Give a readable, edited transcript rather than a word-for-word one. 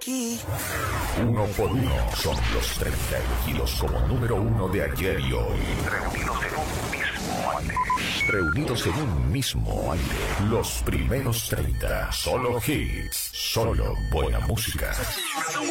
aquí. Uno por uno son los 30 elegidos como número uno de ayer y hoy. Reunidos en un mismo aire. Los primeros 30. Solo hits. Solo buena música.